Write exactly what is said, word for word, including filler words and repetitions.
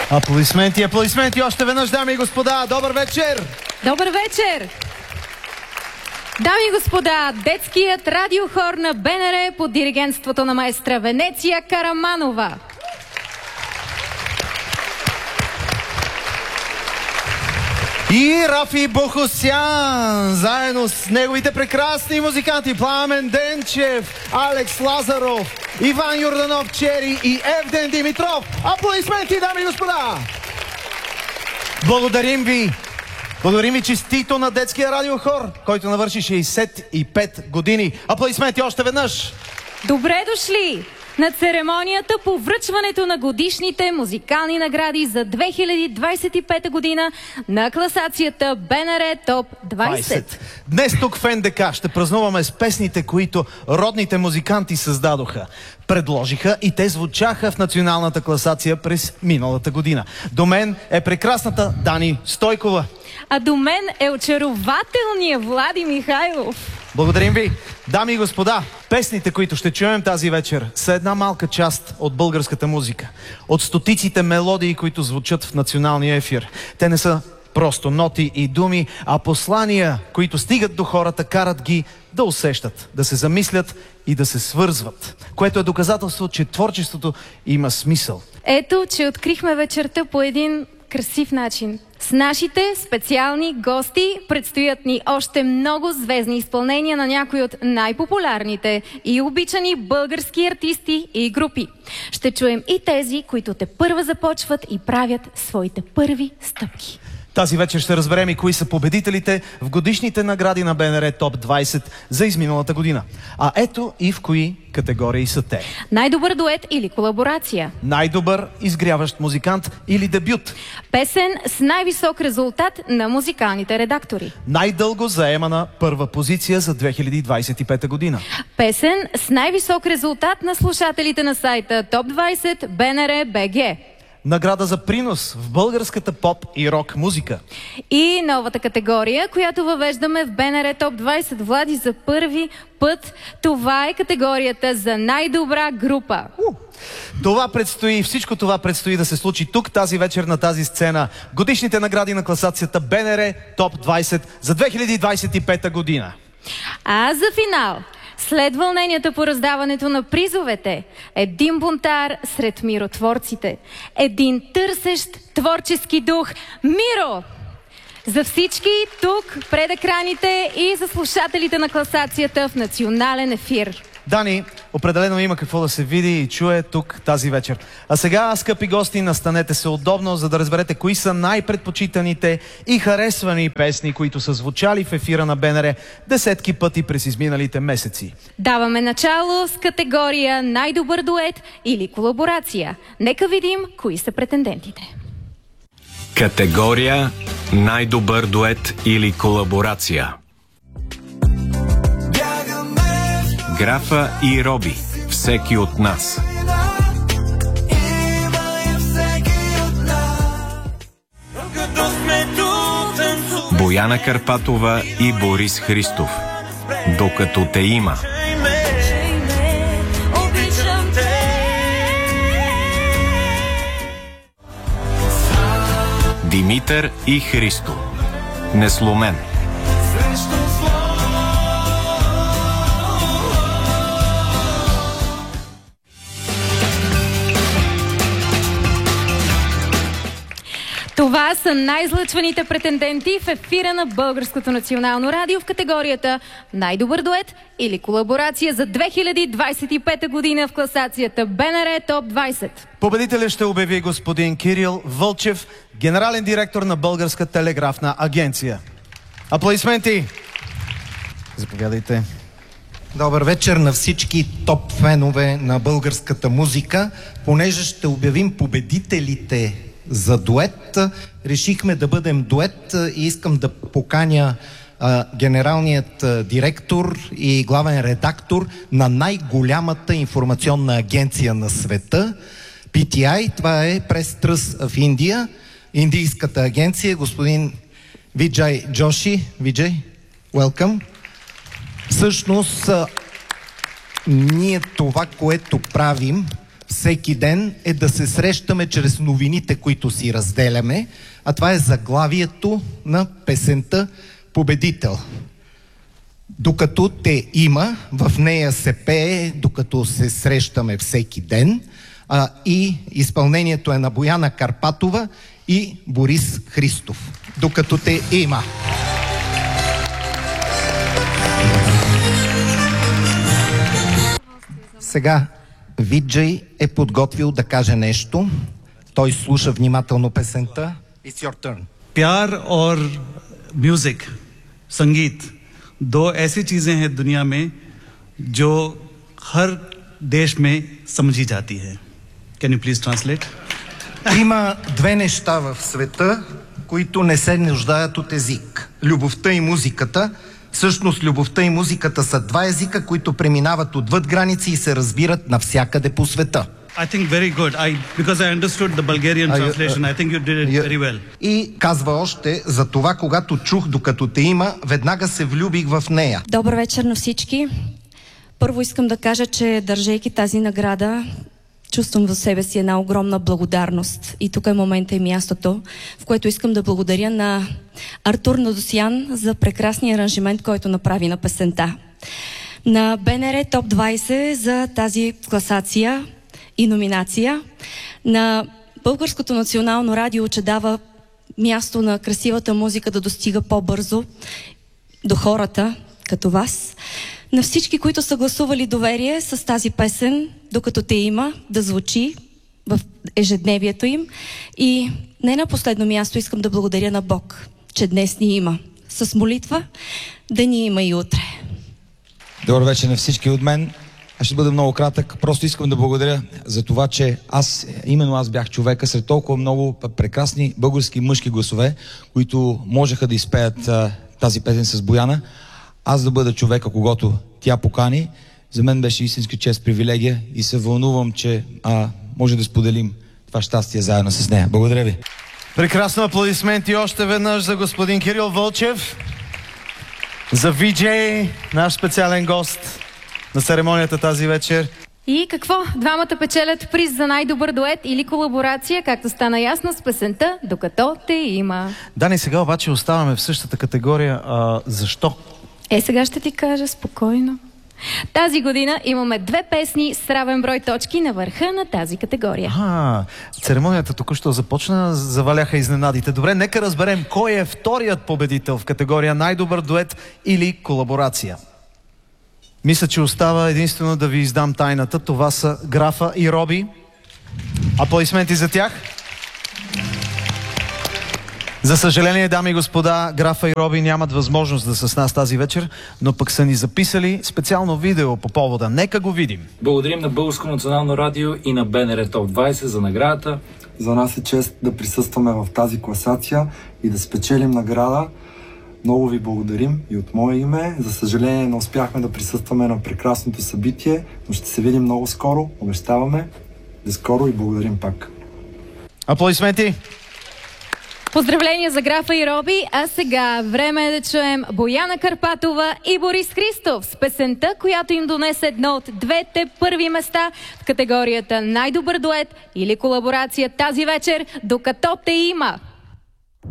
Аплодисменти, аплодисменти още веднъж, дами и господа. Добър вечер! Добър вечер! Дами и господа, детският радиохор на БНР под диригентството на маестра Венеция Караманова. И Рафи Бохосян, заедно с неговите прекрасни музиканти Пламен Денчев, Алекс Лазаров, Иван Йорданов Чери и Евден Димитров. Аплодисменти, дами и господа! Благодарим ви! Благодарим ви честито на детския радиохор, който навърши шейсет и пет години. Аплодисменти още веднъж! Добре дошли на церемонията по връчването на годишните музикални награди за две хиляди двадесет и пета година на класацията БНР Топ двадесет. Днес тук в НДК ще празнуваме с песните, които родните музиканти създадоха, предложиха и те звучаха в националната класация през миналата година. До мен е прекрасната Дани Стойкова. А до мен е очарователният Влади Михайлов. Благодарим ви! Дами и господа, песните, които ще чуем тази вечер, са една малка част от българската музика. От стотиците мелодии, които звучат в националния ефир. Те не са просто ноти и думи, а послания, които стигат до хората, карат ги да усещат, да се замислят и да се свързват. Което е доказателство, че творчеството има смисъл. Ето, че открихме вечерта по един красив начин. С нашите специални гости предстоят ни още много звездни изпълнения на някои от най-популярните и обичани български артисти и групи. Ще чуем и тези, които те първа започват и правят своите първи стъпки. Тази вечер ще разберем и кои са победителите в годишните награди на БНР Топ двадесет за изминалата година. А ето и в кои категории са те. Най-добър дует или колаборация. Най-добър изгряващ музикант или дебют. Песен с най-висок резултат на музикалните редактори. Най-дълго заемана първа позиция за две хиляди двадесет и пета година. Песен с най-висок резултат на слушателите на сайта Топ двадесет БНР БГ. Награда за принос в българската поп и рок музика. И новата категория, която въвеждаме в БНР Топ двадесет, Влади, за първи път. Това е категорията за най-добра група. Uh, това предстои, всичко това предстои да се случи тук тази вечер на тази сцена. Годишните награди на класацията БНР Топ двадесет за две хиляди двадесет и пета година. А за финал, след вълненията по раздаването на призовете, един бунтар сред миротворците, един търсещ творчески дух – Миро! За всички тук, пред екраните и за слушателите на класацията в национален ефир. Дани, определено има какво да се види и чуе тук тази вечер. А сега, скъпи гости, настанете се удобно, за да разберете кои са най-предпочитаните и харесвани песни, които са звучали в ефира на БНР десетки пъти през изминалите месеци. Даваме начало с категория най-добър дует или колаборация. Нека видим кои са претендентите. Категория най-добър дует или колаборация. Графа и Роби. Всеки от нас. Бояна Карпатова и Борис Христов. Докато те има. Димитър и Христо. Несломен. Това са най-излъчваните претенденти в ефира на Българското национално радио в категорията най-добър дует или колаборация за две хиляди двадесет и пета година в класацията БНР Топ двадесет. Победителя ще обяви господин Кирил Вълчев, генерален директор на Българска телеграфна агенция. Аплодисменти! Заповядайте. Добър вечер на всички топ фенове на българската музика. Понеже ще обявим победителите за дует, решихме да бъдем дует и искам да поканя а, генералният а, директор и главен редактор на най-голямата информационна агенция на света, Пи Ти Ай. Това е Press Trust в Индия, индийската агенция, господин Виджай Джоши. Виджай, welcome. Всъщност, а, ние това, което правим, всеки ден е да се срещаме чрез новините, които си разделяме, а това е заглавието на песента "Победител". Докато те има, в нея се пее, докато се срещаме всеки ден, а, и изпълнението е на Бояна Карпатова и Борис Христов. Докато те има. Сега Виджей е подготвил да каже нещо. Той слуша внимателно песента. It's your turn. प्यार और म्यूजिक, संगीत, दो ऐसी चीजें हैं दुनिया में जो हर देश में समझी जाती है. Can you please translate? Има две неща в света, които не се нуждаят от език. Любовта и музиката. Всъщност любовта и музиката са два езика, които преминават отвъд граници и се разбират навсякъде по света. I think very good. I because I understood the Bulgarian I, uh, translation. I think you did it yeah. very well. И казва още, за това, когато чух "Докато те има", веднага се влюбих в нея. Добър вечер на всички. Първо искам да кажа, че държейки тази награда, чувствам в себе си една огромна благодарност. И тук е момента и мястото, в което искам да благодаря на Артур Надосян за прекрасния аранжимент, който направи на песента. На БНР Топ двайсет за тази класация и номинация. На Българското национално радио, че дава място на красивата музика да достига по-бързо до хората, като вас. На всички, които са гласували доверие с тази песен, докато те има, да звучи в ежедневието им. И не на последно място искам да благодаря на Бог, че днес ни има. С молитва да ни има и утре. Добър вечер на всички от мен. Аз ще бъда много кратък. Просто искам да благодаря за това, че аз, именно аз бях човека сред толкова много прекрасни български мъжки гласове, които можеха да изпеят а, тази песен с Бояна. Аз да бъда човека, когато тя покани. За мен беше истинска чест, привилегия и се вълнувам, че а, може да споделим това щастие заедно с нея. Благодаря ви. Прекрасно, аплодисменти още веднъж за господин Кирил Вълчев, за Виджей, наш специален гост на церемонията тази вечер. И какво? Двамата печелят приз за най-добър дует или колаборация, както стана ясно с песента "Докато те има". Дани, сега обаче оставаме в същата категория. А, защо? Е, сега ще ти кажа спокойно. Тази година имаме две песни с равен брой точки на върха на тази категория. А, церемонията току-що започна, заваляха изненадите. Добре, нека разберем кой е вторият победител в категория най-добър дует или колаборация. Мисля, че остава единствено да ви издам тайната. Това са Графа и Роби. Аплодисменти за тях. За съжаление, дами и господа, Графа и Роби нямат възможност да са с нас тази вечер, но пък са ни записали специално видео по повода. Нека го видим. Благодарим на Българско национално радио и на БНР Топ двайсет за наградата. За нас е чест да присъстваме в тази класация и да спечелим награда. Много ви благодарим и от мое име. За съжаление не успяхме да присъстваме на прекрасното събитие, но ще се видим много скоро. Обещаваме. До скоро и благодарим пак. Аплодисменти! Поздравления за Графа и Роби, а сега време е да чуем Бояна Карпатова и Борис Христов с песента, която им донесе едно от двете първи места в категорията най-добър дует или колаборация тази вечер, "Докато те има".